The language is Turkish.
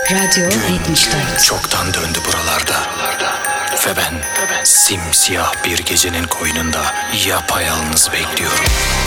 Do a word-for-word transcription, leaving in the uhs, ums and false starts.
Radyo yetmiş dört. Çoktan döndü buralarda. Ve ben simsiyah bir gecenin koynunda yapayalnız bekliyorum.